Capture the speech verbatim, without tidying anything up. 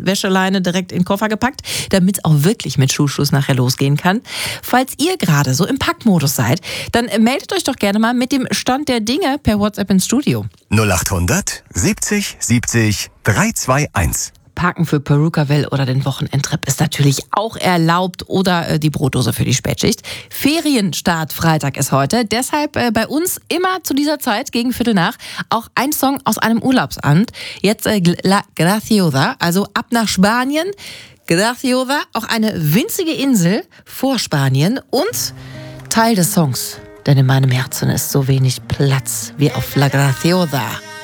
Wäscheleine direkt in den Koffer gepackt, damit es auch wirklich mit Schulschluss nachher losgehen kann. Falls ihr gerade so im Packmodus seid, dann meldet euch doch gerne mal mit dem Stand der Dinge per WhatsApp ins Studio. null achthundert siebzig siebzig dreihunderteinundzwanzig. Parken für Perukaville oder den Wochenendtrip ist natürlich auch erlaubt oder äh, die Brotdose für die Spätschicht. Ferienstart Freitag ist heute, deshalb äh, bei uns immer zu dieser Zeit gegen Viertel nach auch ein Song aus einem Urlaubsamt. Jetzt äh, La Graciosa, also ab nach Spanien. Graciosa, auch eine winzige Insel vor Spanien und Teil des Songs. Denn in meinem Herzen ist so wenig Platz wie auf La Graciosa.